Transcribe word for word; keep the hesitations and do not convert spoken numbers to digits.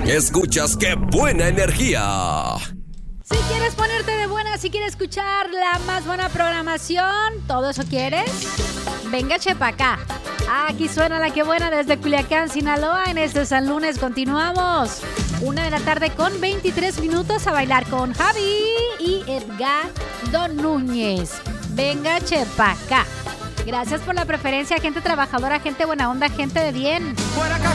escuchas ¡Qué buena energía! Si quieres ponerte de buena, si quieres escuchar la más buena programación, ¿todo eso quieres? Venga, chepa acá. Aquí suena la que buena desde Culiacán, Sinaloa. En este San Lunes continuamos. Una de la tarde con veintitrés minutos a bailar con Javi y Edgardo Núñez. Venga, chepa acá. Gracias por la preferencia, gente trabajadora, gente buena onda, gente de bien. Fuera